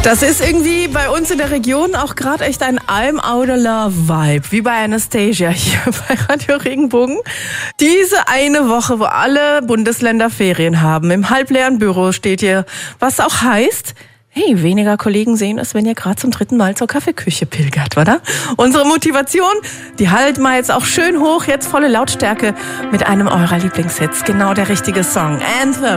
Das ist irgendwie bei uns in der Region auch gerade echt ein Alm-Audeler-Vibe, wie bei Anastasia hier bei Radio Regenbogen. Diese eine Woche, wo alle Bundesländer Ferien haben, im halbleeren Büro steht hier, was auch heißt, hey, weniger Kollegen sehen es, wenn ihr gerade zum 3. Mal zur Kaffeeküche pilgert, oder? Unsere Motivation, die halten wir jetzt auch schön hoch, jetzt volle Lautstärke mit einem eurer Lieblingshits. Genau der richtige Song. Anthem.